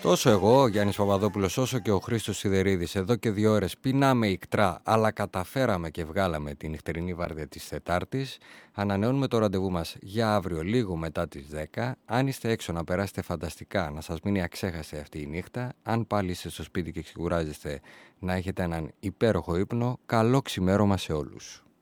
Τόσο εγώ, Γιάννης Παπαδόπουλος, όσο και ο Χρήστος Σιδερίδης, εδώ και 2 ώρες πεινάμε ικτρά, αλλά καταφέραμε και βγάλαμε τη νυχτερινή βάρδια της Τετάρτης. Ανανεώνουμε το ραντεβού μας για αύριο λίγο μετά τις 10. Αν είστε έξω να περάσετε φανταστικά, να σας μείνει αξέχαστη αυτή η νύχτα. Αν πάλι είστε στο σπίτι και ξεκουράζεστε, να έχετε έναν υπέροχο ύπνο. Καλό ξημέρωμα σε όλους.